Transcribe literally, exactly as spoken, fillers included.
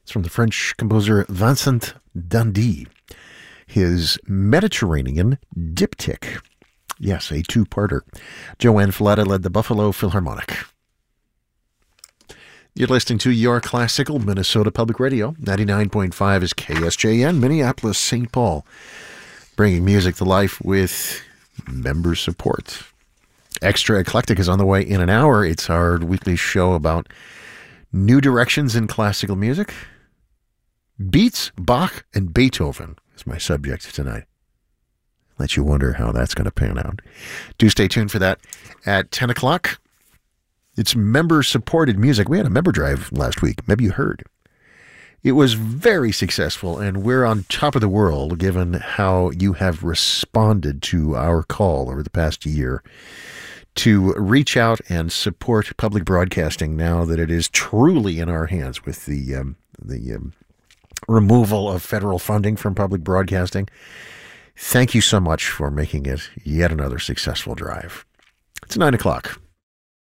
It's from the French composer Vincent Dandy. His Mediterranean Diptych. Yes, a two-parter. Joanne Falletta led the Buffalo Philharmonic. You're listening to your classical Minnesota Public Radio. ninety-nine point five is K S J N, Minneapolis, Saint Paul. Bringing music to life with member support. Extra Eclectic is on the way in an hour. It's our weekly show about new directions in classical music. Beats, Bach, and Beethoven is my subject tonight. Let you wonder how that's going to pan out. Do stay tuned for that at ten o'clock. It's member-supported music. We had a member drive last week. Maybe you heard. It was very successful, and we're on top of the world given how you have responded to our call over the past year to reach out and support public broadcasting now that it is truly in our hands with the um, the um, removal of federal funding from public broadcasting. Thank you so much for making it yet another successful drive. It's nine o'clock.